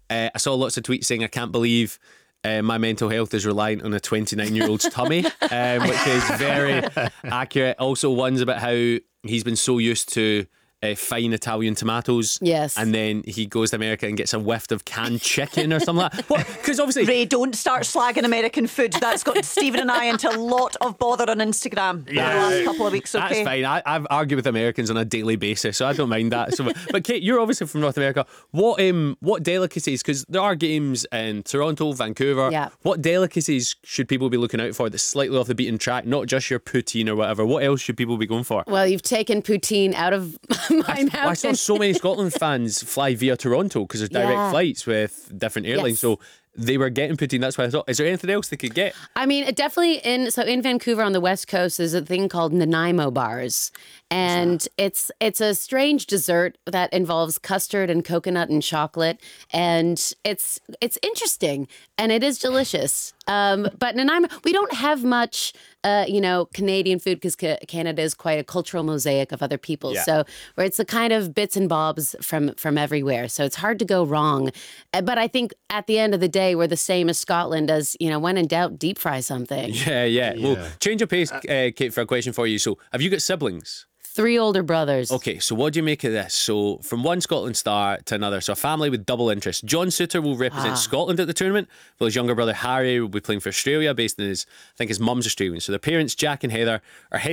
I saw lots of tweets saying, I can't believe my mental health is reliant on a 29-year-old's tummy, which is very accurate. Also, one's about how he's been so used to fine Italian tomatoes. Yes. And then he goes to America and gets a whiff of canned chicken or something like that. Because obviously... Ray, don't start slagging American food. That's got Stephen and I into a lot of bother on Instagram in the last couple of weeks, okay? That's fine. I've argued with Americans on a daily basis, so I don't mind that. So, but Kate, you're obviously from North America. What delicacies, because there are games in Toronto, Vancouver, Yeah. what delicacies should people be looking out for that's slightly off the beaten track, not just your poutine or whatever? What else should people be going for? Well, you've taken poutine out of my mouth. I saw so many Scotland fans fly via Toronto because there's direct Yeah. flights with different airlines. Yes. So they were getting poutine. That's why I thought, is there anything else they could get? I mean, it definitely in Vancouver on the West Coast, there's a thing called Nanaimo bars, and it's a strange dessert that involves custard and coconut and chocolate, and it's interesting and it is delicious. But Nanaimo, we don't have much, Canadian food because Canada is quite a cultural mosaic of other people. Yeah. So where it's the kind of bits and bobs from everywhere. So it's hard to go wrong. But I think at the end of the day, we're the same as Scotland as, when in doubt, deep fry something. Yeah. Well, change of pace, Kate, for a question for you. So have you got siblings? 3 older brothers. Okay, so what do you make of this? So from one Scotland star to another, so a family with double interest. John Suter will represent Scotland at the tournament, while his younger brother Harry will be playing for Australia, based in his mum's Australian. So their parents, Jack and Heather, are heading